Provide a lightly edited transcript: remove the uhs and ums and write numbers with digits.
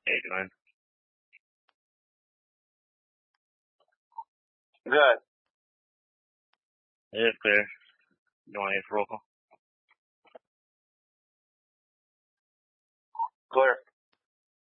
Hey, doing? Good. It is clear. You want to hit roll call? Clear.